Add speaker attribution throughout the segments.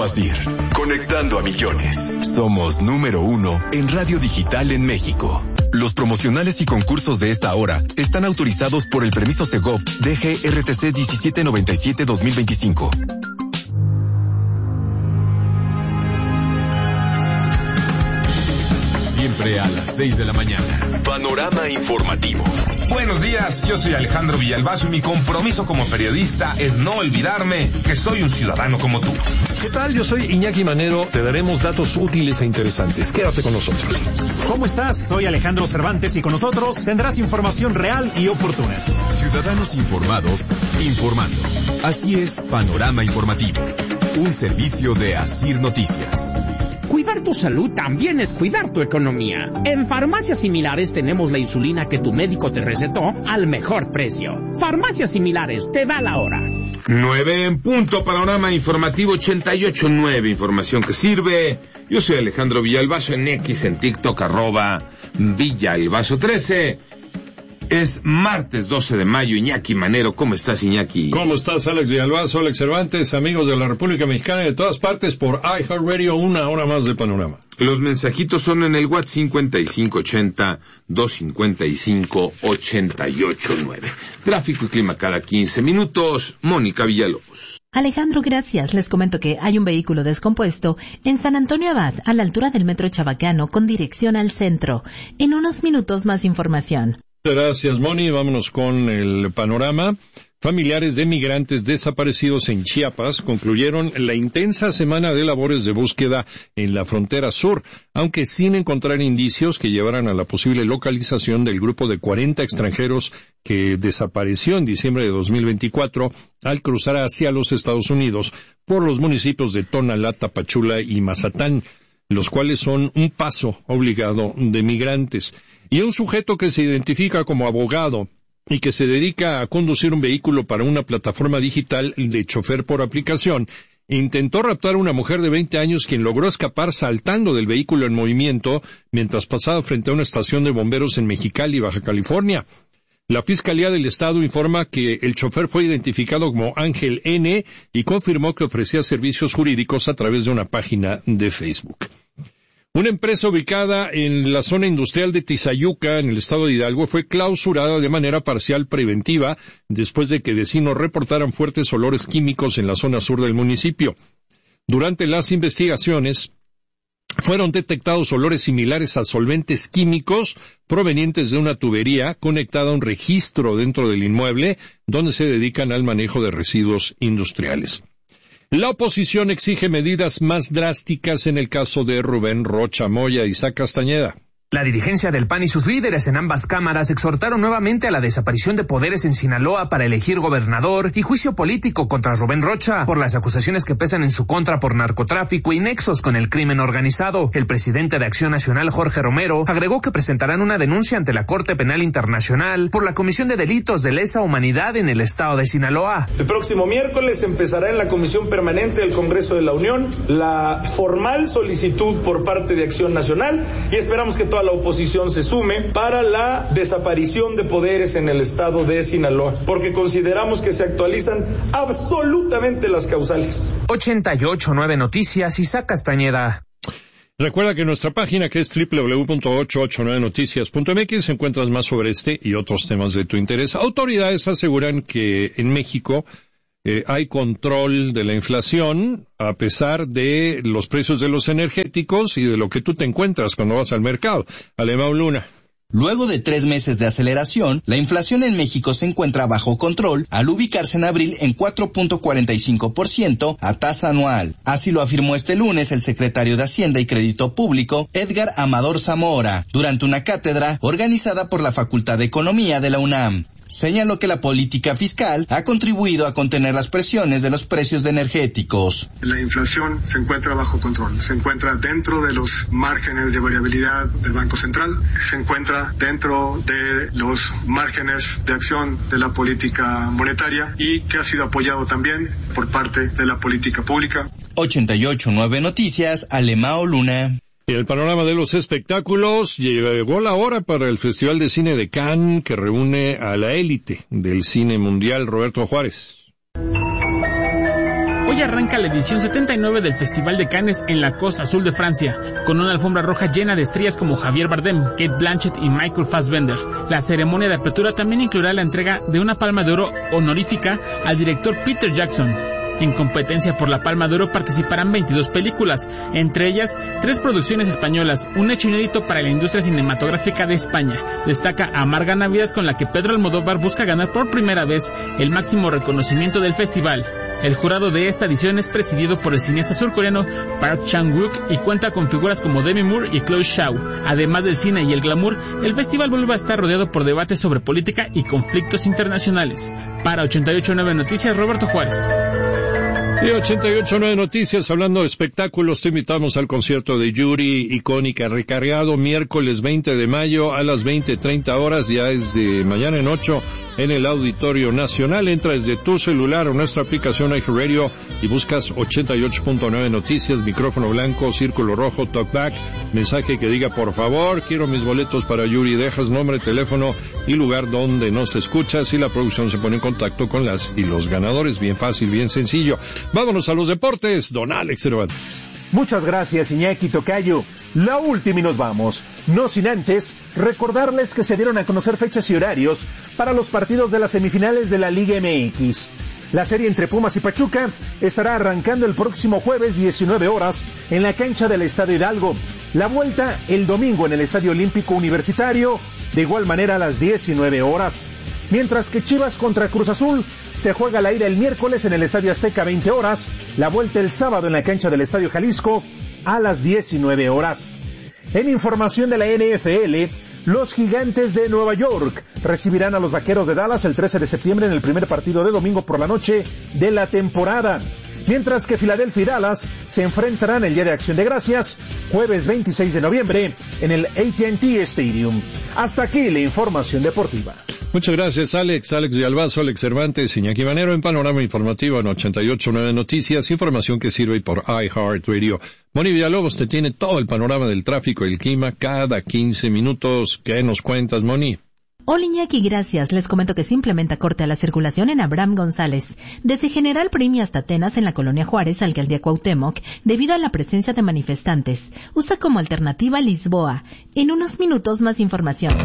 Speaker 1: Grupo Asir, conectando a millones. Somos número 1 en radio digital en México. Los promocionales y concursos de esta hora están autorizados por el permiso Segov DGRTC 1797-2025. Siempre a las 6 de la mañana. Panorama informativo.
Speaker 2: Buenos días, yo soy Alejandro Villalbazo y mi compromiso como periodista es no olvidarme que soy un ciudadano como tú.
Speaker 3: ¿Qué tal? Yo soy Iñaki Manero. Te daremos datos útiles e interesantes. Quédate con nosotros.
Speaker 4: ¿Cómo estás? Soy Alejandro Cervantes y con nosotros tendrás información real y oportuna.
Speaker 1: Ciudadanos informados, informando. Así es, Panorama Informativo. Un servicio de Asir Noticias.
Speaker 5: Cuidar tu salud también es cuidar tu economía. En Farmacias Similares tenemos la insulina que tu médico te recetó al mejor precio. Farmacias Similares, te da la hora.
Speaker 2: 9 en punto, Panorama Informativo 88.9, información que sirve. Yo soy Alejandro Villalbazo en X, en TikTok, @Villalbazo13. Es martes 12 de mayo, Iñaki Manero. ¿Cómo estás, Iñaki?
Speaker 3: ¿Cómo estás, Alex Villalbazo, Alex Cervantes, amigos de la República Mexicana y de todas partes por iHeartRadio, una hora más de Panorama?
Speaker 2: Los mensajitos son en el WhatsApp 5580-255-889. Tráfico y clima cada 15 minutos. Mónica Villalobos.
Speaker 6: Alejandro, gracias. Les comento que hay un vehículo descompuesto en San Antonio Abad, a la altura del Metro Chabacano, con dirección al centro. En unos minutos más información.
Speaker 3: Gracias, Moni. Vámonos con el panorama. Familiares de migrantes desaparecidos en Chiapas concluyeron la intensa semana de labores de búsqueda en la frontera sur, aunque sin encontrar indicios que llevaran a la posible localización del grupo de 40 extranjeros que desapareció en diciembre de 2024 al cruzar hacia los Estados Unidos por los municipios de Tonalá, Tapachula y Mazatán, los cuales son un paso obligado de migrantes. Y un sujeto que se identifica como abogado y que se dedica a conducir un vehículo para una plataforma digital de chofer por aplicación, intentó raptar a una mujer de 20 años quien logró escapar saltando del vehículo en movimiento mientras pasaba frente a una estación de bomberos en Mexicali, Baja California. La Fiscalía del Estado informa que el chofer fue identificado como Ángel N. y confirmó que ofrecía servicios jurídicos a través de una página de Facebook. Una empresa ubicada en la zona industrial de Tizayuca, en el estado de Hidalgo, fue clausurada de manera parcial preventiva después de que vecinos reportaran fuertes olores químicos en la zona sur del municipio. Durante las investigaciones, fueron detectados olores similares a solventes químicos provenientes de una tubería conectada a un registro dentro del inmueble donde se dedican al manejo de residuos industriales. La oposición exige medidas más drásticas en el caso de Rubén Rocha Moya y Isaac Castañeda.
Speaker 7: La dirigencia del PAN y sus líderes en ambas cámaras exhortaron nuevamente a la desaparición de poderes en Sinaloa para elegir gobernador y juicio político contra Rubén Rocha por las acusaciones que pesan en su contra por narcotráfico y nexos con el crimen organizado. El presidente de Acción Nacional, Jorge Romero, agregó que presentarán una denuncia ante la Corte Penal Internacional por la comisión de delitos de lesa humanidad en el estado de Sinaloa.
Speaker 8: El próximo miércoles empezará en la Comisión Permanente del Congreso de la Unión la formal solicitud por parte de Acción Nacional y esperamos que toda la oposición se sume para la desaparición de poderes en el estado de Sinaloa, porque consideramos que se actualizan absolutamente las causales.
Speaker 7: 88.9 Noticias, Isaac Castañeda.
Speaker 3: Recuerda que en nuestra página, que es www.889noticias.mx, encuentras más sobre este y otros temas de tu interés. Autoridades aseguran que en México hay control de la inflación a pesar de los precios de los energéticos y de lo que tú te encuentras cuando vas al mercado. Alemão Luna.
Speaker 9: Luego de 3 meses de aceleración, la inflación en México se encuentra bajo control al ubicarse en abril en 4.45% a tasa anual. Así lo afirmó este lunes el secretario de Hacienda y Crédito Público, Edgar Amador Zamora, durante una cátedra organizada por la Facultad de Economía de la UNAM. Señaló que la política fiscal ha contribuido a contener las presiones de los precios de energéticos.
Speaker 10: La inflación se encuentra bajo control, se encuentra dentro de los márgenes de variabilidad del Banco Central, se encuentra dentro de los márgenes de acción de la política monetaria y que ha sido apoyado también por parte de la política pública.
Speaker 9: 88.9 Noticias, Alemão Luna.
Speaker 3: En el panorama de los espectáculos, llegó la hora para el Festival de Cine de Cannes, que reúne a la élite del cine mundial, Roberto Juárez.
Speaker 11: Hoy arranca la edición 79 del Festival de Cannes en la Costa Azul de Francia, con una alfombra roja llena de estrellas como Javier Bardem, Kate Blanchett y Michael Fassbender. La ceremonia de apertura también incluirá la entrega de una Palma de Oro honorífica al director Peter Jackson. En competencia por la Palma de Oro participarán 22 películas, entre ellas 3 producciones españolas, un hecho inédito para la industria cinematográfica de España. Destaca Amarga Navidad, con la que Pedro Almodóvar busca ganar por primera vez el máximo reconocimiento del festival. El jurado de esta edición es presidido por el cineasta surcoreano Park Chan-wook y cuenta con figuras como Demi Moore y Chloe Zhao. Además del cine y el glamour, el festival vuelve a estar rodeado por debates sobre política y conflictos internacionales. Para 88.9 Noticias, Roberto Juárez.
Speaker 3: Y 88.9 Noticias, hablando de espectáculos, te invitamos al concierto de Yuri, icónica, recargado, miércoles 20 de mayo a las 20:30 horas, ya es de mañana en 8, en el Auditorio Nacional. Entra desde tu celular o nuestra aplicación iHeartRadio y buscas 88.9 Noticias, micrófono blanco, círculo rojo, talkback, mensaje que diga por favor, quiero mis boletos para Yuri, dejas nombre, teléfono y lugar donde nos escuchas y la producción se pone en contacto con las y los ganadores. Bien fácil, bien sencillo. Vámonos a los deportes, don Alex Cervantes.
Speaker 12: Muchas gracias, Iñaki Tocayo. La última y nos vamos. No sin antes recordarles que se dieron a conocer fechas y horarios para los partidos de las semifinales de la Liga MX. La serie entre Pumas y Pachuca estará arrancando el próximo jueves 19 horas en la cancha del Estadio Hidalgo. La vuelta el domingo en el Estadio Olímpico Universitario, de igual manera a las 19 horas. Mientras que Chivas contra Cruz Azul se juega la ida el miércoles en el Estadio Azteca 20 horas, la vuelta el sábado en la cancha del Estadio Jalisco a las 19 horas. En información de la NFL, los Gigantes de Nueva York recibirán a los Vaqueros de Dallas el 13 de septiembre en el primer partido de domingo por la noche de la temporada. Mientras que Filadelfia y Dallas se enfrentarán el Día de Acción de Gracias, jueves 26 de noviembre, en el AT&T Stadium. Hasta aquí la información deportiva.
Speaker 3: Muchas gracias, Alex Villalbazo, Alex Cervantes, Iñaki Manero en Panorama Informativo en 88.9 Noticias, información que sirve por iHeartRadio. Moni Villalobos te tiene todo el panorama del tráfico y el clima cada 15 minutos. ¿Qué nos cuentas, Moni?
Speaker 6: Hola Iñaki, gracias. Les comento que se implementa corte a la circulación en Abraham González, desde General Primi hasta Atenas en la Colonia Juárez, Alcaldía Cuauhtémoc, debido a la presencia de manifestantes. Usa como alternativa Lisboa. En unos minutos más información.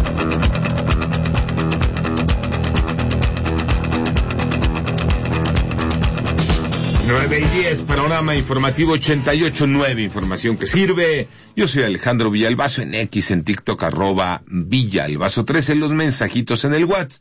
Speaker 2: 9:10, Panorama Informativo 88.9, información que sirve. Yo soy Alejandro Villalbazo en X, en TikTok, @Villalbazo13, los mensajitos en el WhatsApp,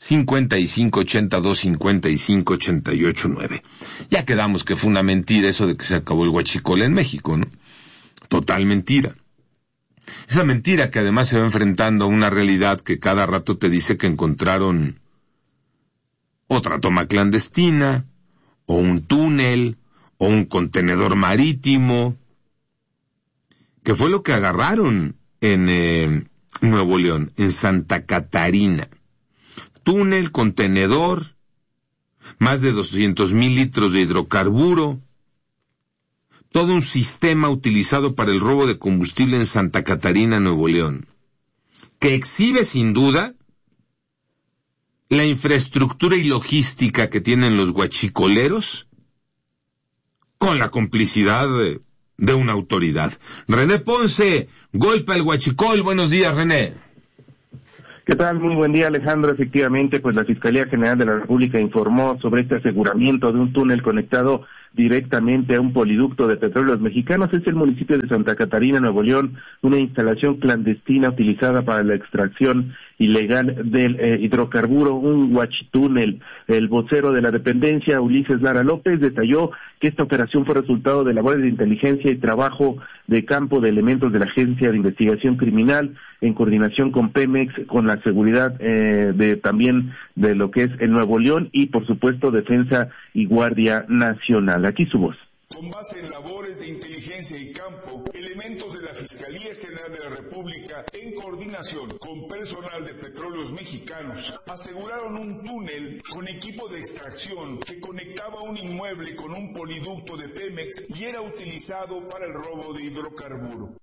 Speaker 2: 55825588.9. Ya quedamos que fue una mentira eso de que se acabó el huachicol en México, ¿no? Total mentira. Esa mentira que además se va enfrentando a una realidad que cada rato te dice que encontraron otra toma clandestina, o un túnel, o un contenedor marítimo, que fue lo que agarraron en Nuevo León, en Santa Catarina. Túnel, contenedor, más de 200,000 litros de hidrocarburo, todo un sistema utilizado para el robo de combustible en Santa Catarina, Nuevo León, que exhibe sin duda la infraestructura y logística que tienen los huachicoleros con la complicidad de una autoridad. René Ponce, golpe al huachicol. Buenos días, René.
Speaker 13: ¿Qué tal? Muy buen día, Alejandro. Efectivamente, pues la Fiscalía General de la República informó sobre este aseguramiento de un túnel conectado directamente a un poliducto de Petróleos Mexicanos. Es el municipio de Santa Catarina, Nuevo León, una instalación clandestina utilizada para la extracción ilegal del hidrocarburo, un huachitúnel. El vocero de la dependencia, Ulises Lara López, detalló que esta operación fue resultado de labores de inteligencia y trabajo de campo de elementos de la Agencia de Investigación Criminal en coordinación con Pemex, con la seguridad también de lo que es el Nuevo León y, por supuesto, Defensa y Guardia Nacional. Aquí su voz.
Speaker 14: Con base en labores de inteligencia y campo, elementos de la Fiscalía General de la República, en coordinación con personal de Petróleos Mexicanos, aseguraron un túnel con equipo de extracción que conectaba un inmueble con un poliducto de Pemex y era utilizado para el robo de hidrocarburo.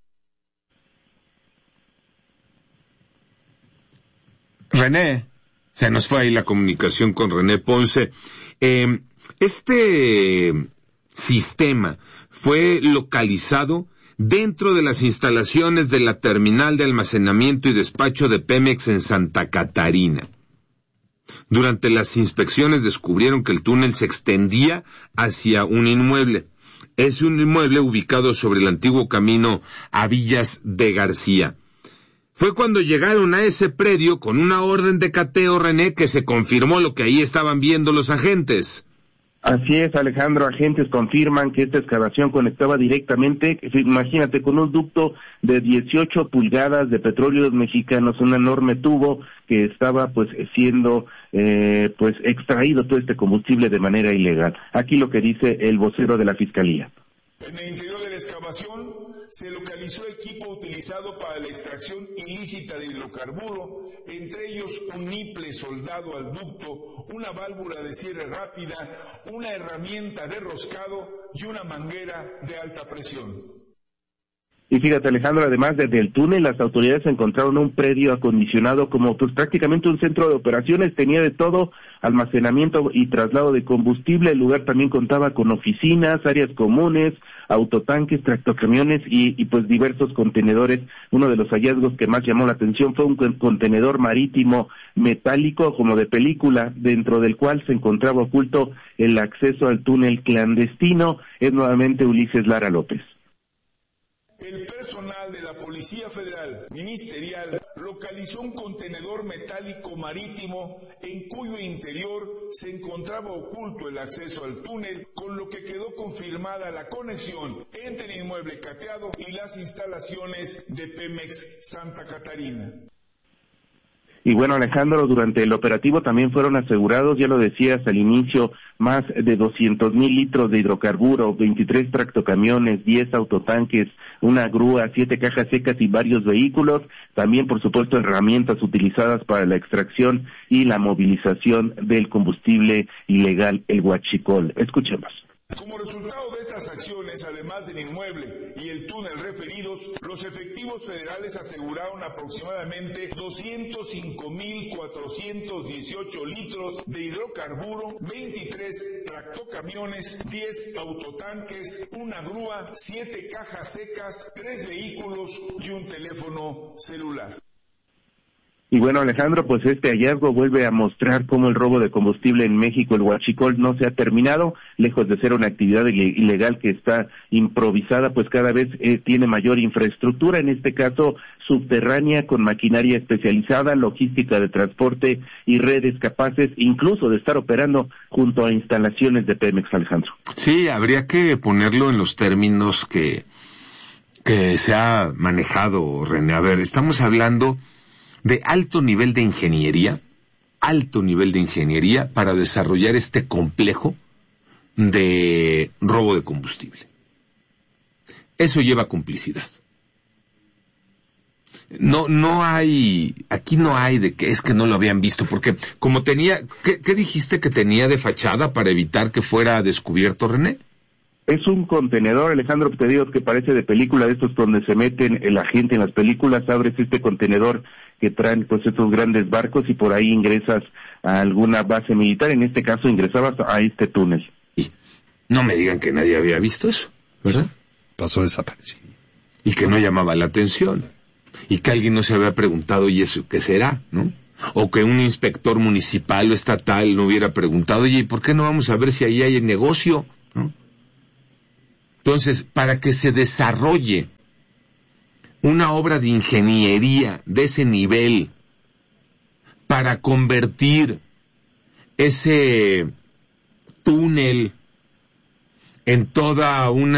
Speaker 2: René, se nos fue ahí la comunicación con René Ponce. Este sistema fue localizado dentro de las instalaciones de la terminal de almacenamiento y despacho de Pemex en Santa Catarina. Durante las inspecciones descubrieron que el túnel se extendía hacia un inmueble. Es un inmueble ubicado sobre el antiguo camino a Villas de García. Fue cuando llegaron a ese predio con una orden de cateo, René, que se confirmó lo que ahí estaban viendo los agentes.
Speaker 13: Así es, Alejandro, agentes confirman que esta excavación conectaba directamente, imagínate, con un ducto de 18 pulgadas de Petróleos Mexicanos, un enorme tubo que estaba siendo extraído todo este combustible de manera ilegal. Aquí lo que dice el vocero de la Fiscalía.
Speaker 14: En el interior de la excavación se localizó equipo utilizado para la extracción ilícita de hidrocarburo, entre ellos un niple soldado al ducto, una válvula de cierre rápida, una herramienta de roscado y una manguera de alta presión.
Speaker 13: Y fíjate, Alejandro, además desde el túnel, las autoridades encontraron un predio acondicionado como prácticamente un centro de operaciones, tenía de todo, almacenamiento y traslado de combustible. El lugar también contaba con oficinas, áreas comunes, autotanques, tractocamiones y diversos contenedores. Uno de los hallazgos que más llamó la atención fue un contenedor marítimo metálico como de película, dentro del cual se encontraba oculto el acceso al túnel clandestino. Es nuevamente Ulises Lara López.
Speaker 14: El personal de la Policía Federal Ministerial localizó un contenedor metálico marítimo en cuyo interior se encontraba oculto el acceso al túnel, con lo que quedó confirmada la conexión entre el inmueble cateado y las instalaciones de Pemex Santa Catarina.
Speaker 13: Y bueno, Alejandro, durante el operativo también fueron asegurados, ya lo decías al inicio, más de 200,000 litros de hidrocarburo, 23 tractocamiones, 10 autotanques, una grúa, 7 cajas secas y varios vehículos. También, por supuesto, herramientas utilizadas para la extracción y la movilización del combustible ilegal, el huachicol. Escuchemos.
Speaker 14: Como resultado de estas acciones, además del inmueble y el túnel referidos, los efectivos federales aseguraron aproximadamente 205,418 litros de hidrocarburo, 23 tractocamiones, 10 autotanques, una grúa, 7 cajas secas, 3 vehículos y un teléfono celular.
Speaker 13: Y bueno, Alejandro, este hallazgo vuelve a mostrar cómo el robo de combustible en México, el huachicol, no se ha terminado, lejos de ser una actividad ilegal que está improvisada, cada vez tiene mayor infraestructura, en este caso subterránea, con maquinaria especializada, logística de transporte y redes capaces incluso de estar operando junto a instalaciones de Pemex, Alejandro.
Speaker 2: Sí, habría que ponerlo en los términos que se ha manejado, René. A ver, estamos hablando de alto nivel de ingeniería para desarrollar este complejo de robo de combustible. Eso lleva complicidad. Aquí no hay de que es que no lo habían visto, porque como tenía, ¿qué dijiste que tenía de fachada para evitar que fuera descubierto, René?
Speaker 13: Es un contenedor, Alejandro, te digo que parece de película, de estos donde se meten la gente en las películas, abres este contenedor que traen estos grandes barcos y por ahí ingresas a alguna base militar, en este caso ingresabas a este túnel.
Speaker 2: Y no me digan que nadie había visto eso, ¿verdad?
Speaker 3: Pasó desaparecido.
Speaker 2: Y que no llamaba la atención, y que alguien no se había preguntado, ¿y eso qué será, no? O que un inspector municipal o estatal no hubiera preguntado, oye, ¿y por qué no vamos a ver si ahí hay negocio, no? Entonces, para que se desarrolle una obra de ingeniería de ese nivel, para convertir ese túnel en toda un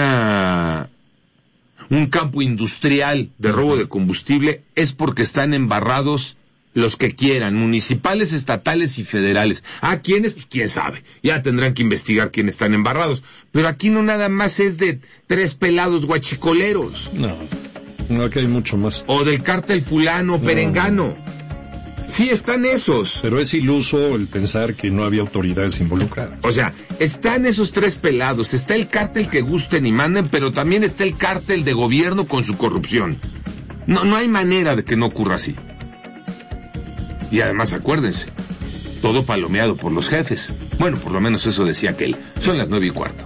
Speaker 2: campo industrial de robo de combustible, es porque están embarrados los que quieran, municipales, estatales y federales. ¿Quiénes? Pues quién sabe. Ya tendrán que investigar quiénes están embarrados. Pero aquí no nada más es de 3 pelados guachicoleros.
Speaker 3: No, aquí hay mucho más.
Speaker 2: O del cártel fulano, perengano. Sí están esos.
Speaker 3: Pero es iluso el pensar que no había autoridades involucradas.
Speaker 2: O sea, están esos 3 pelados, está el cártel que gusten y manden, pero también está el cártel de gobierno con su corrupción. No hay manera de que no ocurra así. Y además, acuérdense, todo palomeado por los jefes. Bueno, por lo menos eso decía aquel. Son las 9:15.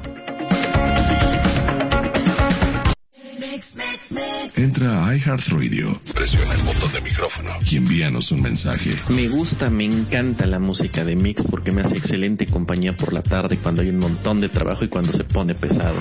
Speaker 15: Entra a iHeartRadio, presiona el botón de micrófono y envíanos un mensaje.
Speaker 16: Me encanta la música de Mix porque me hace excelente compañía por la tarde cuando hay un montón de trabajo y cuando se pone pesado.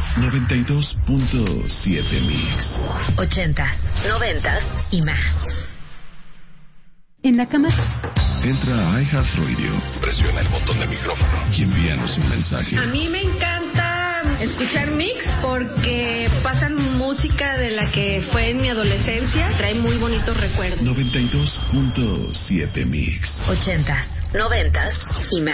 Speaker 15: 92.7 Mix.
Speaker 17: 80s, 90s y más.
Speaker 6: En la cama.
Speaker 15: Entra a iHeartRadio, presiona el botón de micrófono y envíanos un mensaje.
Speaker 18: A mí me encanta escuchar Mix porque pasan música de la que fue en mi adolescencia, trae muy bonitos recuerdos.
Speaker 15: 92.7 Mix.
Speaker 17: 80s, 90s y más.